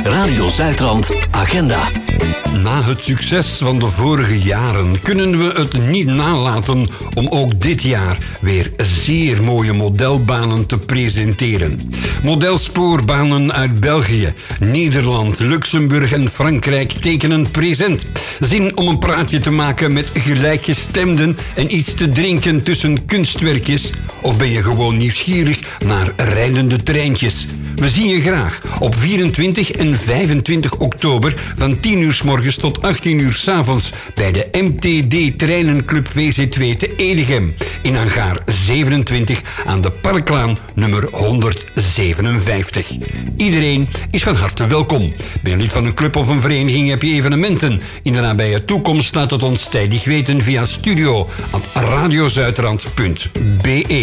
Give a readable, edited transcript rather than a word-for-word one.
Radio Zuidrand Agenda. Na het succes van de vorige jaren kunnen we het niet nalaten om ook dit jaar weer zeer mooie modelbanen te presenteren. Modelspoorbaanen uit België, Nederland, Luxemburg en Frankrijk tekenen present. Zin om een praatje te maken met gelijkgestemden en iets te drinken tussen kunstwerkjes? Of ben je gewoon nieuwsgierig naar rijdende treintjes? We zien je graag op 24 en 25 oktober van 10 uur 's morgens tot 18 uur 's avonds bij de MTD Treinenclub VC2 te Edegem in hangar 27 aan de Parklaan nummer 157. Iedereen is van harte welkom. Ben je lid van een club of een vereniging, heb je evenementen in de nabije toekomst, laat het ons tijdig weten via studio@radiozuidrand.be.